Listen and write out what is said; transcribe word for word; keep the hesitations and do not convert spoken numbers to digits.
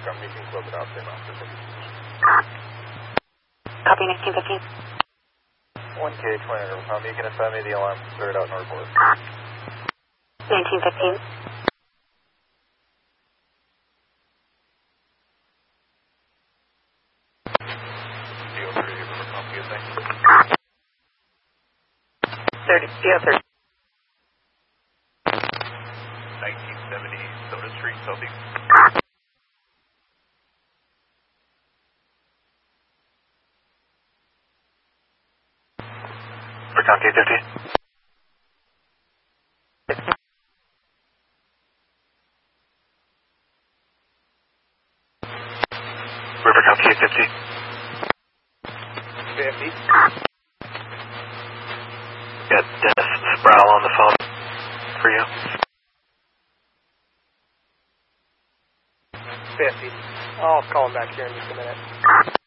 Come meeting club at Austin after the Copy nineteen fifteen. one K twenty, um, you can assign me the alarm started out northward. nineteen fifteen. D O thirty, River County, you think? thirty, D O thirty. nineteen seventy Soda Street, Southeast. River County fifty. River County fifty. fifty. Got Dennis Sproul on the phone for you. fifty. I'll call him back here in just a minute.